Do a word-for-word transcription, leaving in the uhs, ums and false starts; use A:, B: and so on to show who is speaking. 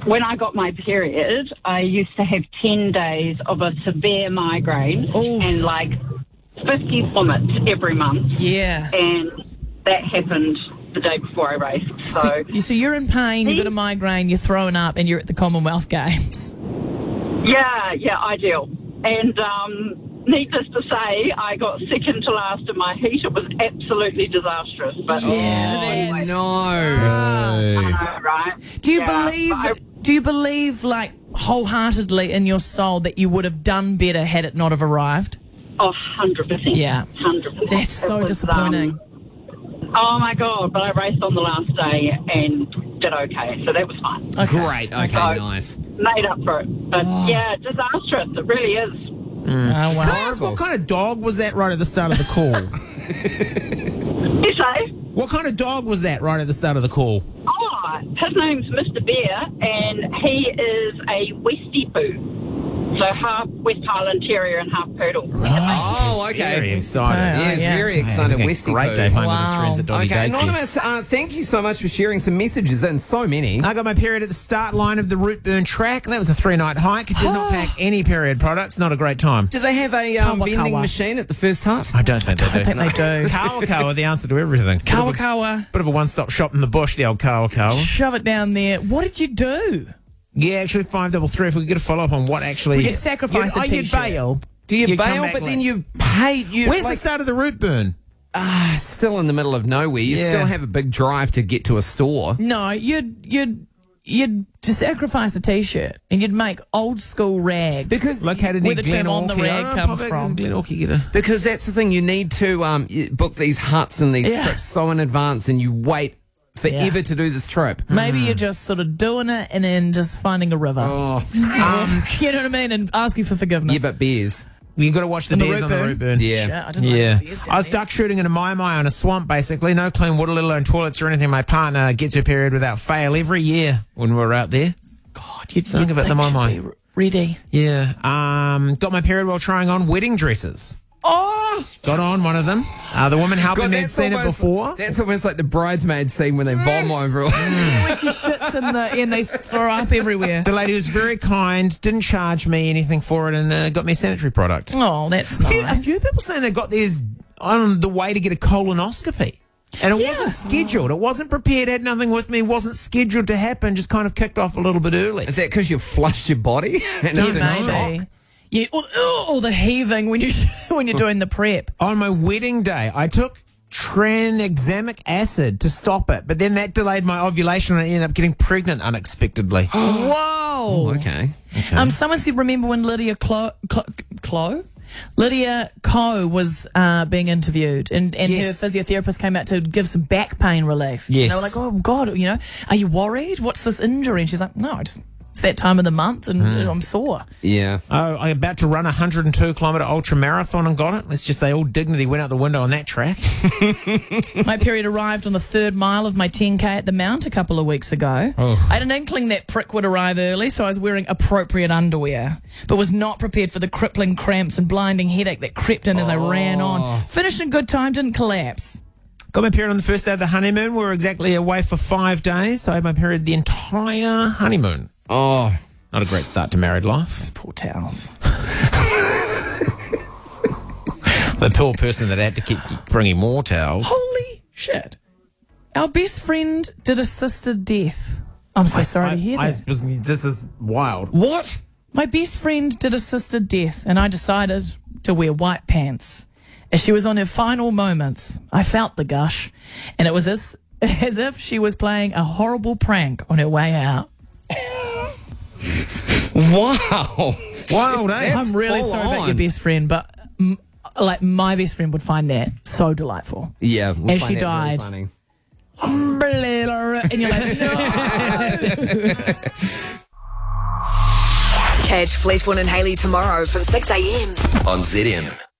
A: when I got my period, I used to have ten days of a severe migraine
B: Oof.
A: and like fifty vomits every month.
B: Yeah.
A: And that happened the day before I raced. So,
B: So, you- so you're in pain, you've got a migraine, you're throwing up, and you're at the Commonwealth Games.
A: yeah, yeah, ideal. And um, needless to say, I got second to last in my heat. It was absolutely disastrous. But
B: Yeah,
C: Oh,
B: that's-
C: no.
A: I know, right?
B: Do you
A: Yeah,
B: believe?
A: I-
B: Do you believe, like, wholeheartedly in your soul that you would have done better had it not have arrived?
A: Oh, one hundred percent.
B: Yeah.
A: one hundred percent.
B: That's so
A: It was,
B: disappointing.
A: um, oh, my God. But I raced on the last day and did okay. So that was fine.
B: Okay.
C: Great. Okay,
A: So,
C: nice.
A: Made up for it. But, yeah, disastrous. It really is.
B: Oh,
D: Can I
B: wow.
D: ask what kind of dog was that right at the start of the call?
A: You say?
D: What kind of dog was that right at the start of the call?
A: Oh, his name's Mister Bear, and he is a Westie Poo. So half West Highland Terrier and half Poodle.
C: Oh,
D: He's Very
C: okay.
D: excited.
B: Oh,
C: Yes,
B: yeah.
C: very excited.
D: Having a
C: Westie
D: great
C: poo.
D: day home with
B: Wow.
D: his friends at Doggy
C: Okay,
D: Day.
C: Anonymous, uh, thank you so much for sharing some messages in. So many.
D: I got my period at the start line of the Rootburn track. That was a three-night hike. Did not pack any period products. Not a great time.
C: Do they have a um,
B: Kawa
C: vending
B: kawa.
C: machine at the first hut?
D: I don't think they
B: I
D: do.
B: think they do.
D: Kawa Kawa, the answer to everything. Bit of
B: Kawa
D: a-
B: Kawa,
D: Bit of a one-stop shop in the bush, the old Kawa Kawa.
B: shove it down there. What did you do?
D: Yeah, actually, five double three. If we could get a follow-up on what actually...
B: Would you sacrifice
D: You'd-
B: a
D: oh, you'd
B: t-shirt?
D: bail.
C: Do you
D: You'd come
C: bail,
D: back
C: but
D: late.
C: then you've paid... You,
D: Where's
C: like,
D: the start of the Rootburn?
C: ah, still in the middle of nowhere. You'd
D: Yeah.
C: still have a big drive to get to a store.
B: No, you'd you'd you'd to sacrifice a t-shirt and you'd make old school rags.
C: Because
D: Located
B: where
D: near
B: the term on the
D: Glenorchy.
B: rag
D: Oh,
B: comes
D: pop back
B: from.
D: in Glenorchy, get a...
C: Because that's the thing. You need to um, you book these huts and these
B: Yeah.
C: trips so in advance, and you wait forever
B: Yeah.
C: to do this trip.
B: Maybe you're just sort of doing it and then just finding a river.
C: Oh,
B: Um, you know what I mean? And asking for forgiveness.
C: yeah, but bears.
D: You got to watch the
B: On the
D: bears on the
B: Rootburn?
D: Rootburn.
C: Yeah.
B: Shit, I didn't
D: Yeah.
B: like the beers down
D: I was
B: there.
D: duck shooting in a mai mai on a swamp, basically. No clean water, let alone toilets or anything. My partner gets her period without fail every year when we're out there.
B: God, you'd
D: Think about the
B: she'd
D: mai-mai.
B: be ready.
D: Yeah. Um, got my period while trying on wedding dresses.
B: Oh,
D: Got on one of them. Uh, the woman helping
C: God,
D: me had
C: that's
D: seen it
C: almost-
D: before.
C: That's almost like the bridesmaid scene when they vom over.
B: when she shits in the and they throw up everywhere.
D: The lady was very kind, didn't charge me anything for it, and uh, got me a sanitary product.
B: Oh, that's
D: A few, a
B: nice.
D: few people saying they got theirs on the way to get a colonoscopy. And it
B: Yeah.
D: wasn't scheduled. It wasn't prepared, had nothing with me, wasn't scheduled to happen, just kind of kicked off a little bit early.
C: Is that because you flushed your body? and
D: No,
C: it's in
B: Maybe.
C: shock?
B: Yeah, or, or the heaving when you when you're doing the prep.
D: On my wedding day, I took tranexamic acid to stop it, but then that delayed my ovulation and I ended up getting pregnant unexpectedly.
B: Whoa.
C: Okay.
B: Um, someone said, remember when Lydia Clo, Clo, Clo? Lydia Ko was uh, being interviewed, and, and
D: Yes.
B: her physiotherapist came out to give some back pain relief.
D: Yes.
B: They were like, oh, God, you know, are you worried? What's this injury? And she's like, no, I just, it's that time of the month, and I'm sore.
C: Yeah.
D: Oh, I'm about to run a one hundred two kilometre ultra marathon and got it. Let's just say all dignity went out the window on that track.
B: My period arrived on the third mile of my ten K at the Mount a couple of weeks ago.
D: Oh.
B: I had an inkling that prick would arrive early, so I was wearing appropriate underwear, but was not prepared for the crippling cramps and blinding headache that crept in as I ran on. Finished in good time, didn't collapse.
D: Got my period on the first day of the honeymoon. We were exactly away for five days, so I had my period the entire honeymoon.
C: Oh.
D: Not a great start to married life.
B: Those poor towels.
D: The poor person that had to keep bringing more towels.
B: Holy shit. Our best friend did assisted death. I'm so sorry
D: I,
B: to hear
D: I
B: that.
D: was, this is wild.
C: What?
B: My best friend did assisted death, and I decided to wear white pants. As she was on her final moments, I felt the gush, and it was as, as if she was playing a horrible prank on her way out.
C: Wow.
D: Wild, eh?
C: That's
B: I'm really
C: full
B: sorry about
C: on.
B: your best friend, but m- like my best friend would find that so delightful.
C: Yeah. we'll
B: As
C: find
B: she
C: that very
B: died.
C: funny.
B: And you're like, no.
E: Catch Fleetwood and Hayley tomorrow from six a.m.
F: on Z M.